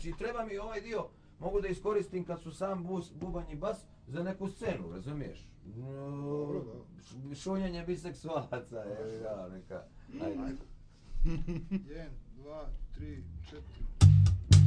Znači treba mi ovaj dio, mogu da iskoristim kad su sam bubanj i bas za neku scenu, razumiješ? Dobro, da. Šunjanje biseksualaca, je da, neka. Ajde. 1, 2, 3, 4.